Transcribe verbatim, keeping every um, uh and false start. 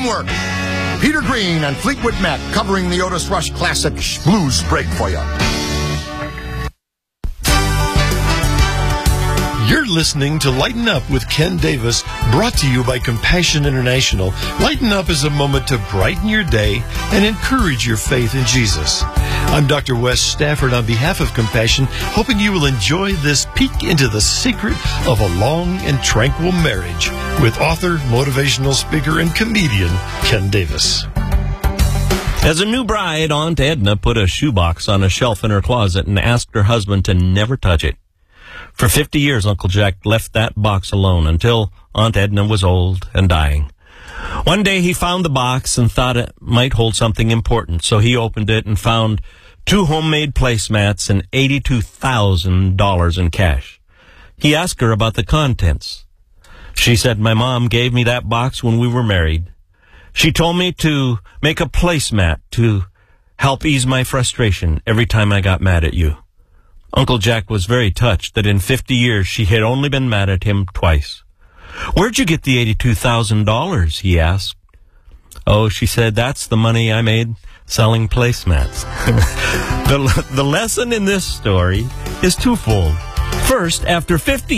Teamwork. Peter Green and Fleetwood Mac covering the Otis Rush classic Blues Break for you. You're listening to Lighten Up with Ken Davis, brought to you by Compassion International. Lighten Up is a moment to brighten your day and encourage your faith in Jesus. I'm Doctor Wes Stafford on behalf of Compassion, hoping you will enjoy this peek into the secret of a long and tranquil marriage with author, motivational speaker, and comedian Ken Davis. As a new bride, Aunt Edna put a shoebox on a shelf in her closet and asked her husband to never touch it. For fifty years, Uncle Jack left that box alone until Aunt Edna was old and dying. One day he found the box and thought it might hold something important, so he opened it and found two homemade placemats and eighty-two thousand dollars in cash. He asked her about the contents. She said, "My mom gave me that box when we were married. She told me to make a placemat to help ease my frustration every time I got mad at you." Uncle Jack was very touched that in fifty years she had only been mad at him twice. "Where'd you get the eighty-two thousand dollars? He asked. "Oh," she said, "that's the money I made selling placemats." the, the lesson in this story is twofold. First, after fifty